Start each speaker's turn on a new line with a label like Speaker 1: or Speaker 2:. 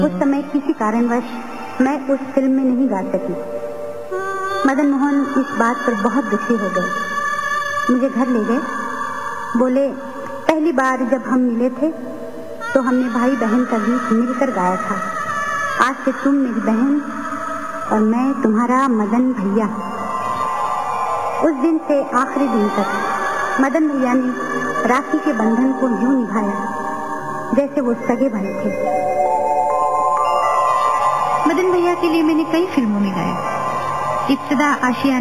Speaker 1: उस समय किसी कारणवश मैं उस फिल्म में नहीं गा सकी। मदन मोहन इस बात पर बहुत दुखी हो गए। मुझे घर ले गए। बोले, पहली बार जब हम मिले थे तो हमने भाई बहन का गीत मिलकर गाया था। आज से तुम मेरी बहन और मैं तुम्हारा मदन भैया। उस दिन से आखिरी दिन तक मदन भैया ने राखी के बंधन को यूं निभाया जैसे वो सगे भाई थे।
Speaker 2: मदन भैया के लिए मैंने कई फिल्मों में गाया। इब्तिदा आशियाना